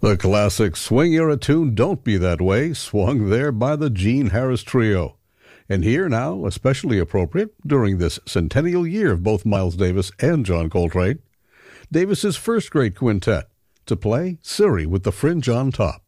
The classic Swing You're a Tune, Don't Be That Way, swung there by the Gene Harris Trio. And here now, especially appropriate during this centennial year of both Miles Davis and John Coltrane, Davis's first great quintet, to play Surrey with the Fringe on Top.